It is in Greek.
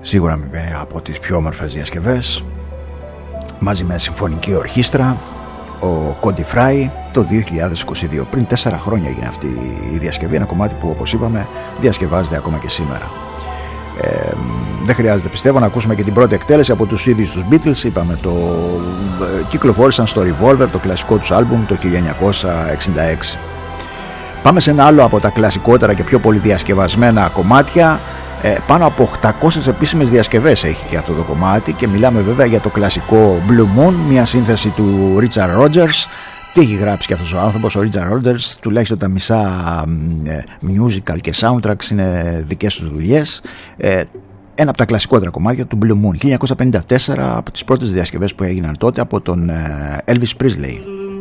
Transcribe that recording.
Σίγουρα από τις πιο όμορφες διασκευές, μαζί με συμφωνική ορχήστρα, ο Κόντι Φράι, το 2022. Πριν 4 χρόνια έγινε αυτή η διασκευή, ένα κομμάτι που, όπως είπαμε, διασκευάζεται ακόμα και σήμερα. Δεν χρειάζεται, πιστεύω, να ακούσουμε και την πρώτη εκτέλεση από τους ίδιους τους Beatles. Είπαμε, κυκλοφόρησαν στο Revolver, το κλασικό τους άλμπουμ, το 1966. Πάμε σε ένα άλλο από τα κλασικότερα και πιο πολύ διασκευασμένα κομμάτια. Πάνω από 800 επίσημες διασκευές έχει και αυτό το κομμάτι, και μιλάμε βέβαια για το κλασικό Blue Moon, μια σύνθεση του Richard Rodgers. Τι έχει γράψει και αυτός ο άνθρωπος, ο Richard Rodgers? Τουλάχιστον τα μισά musical και soundtracks είναι δικές του δουλειές. Ένα από τα κλασικότερα κομμάτια του Blue Moon, 1954, από τις πρώτες διασκευές που έγιναν τότε από τον Elvis Presley.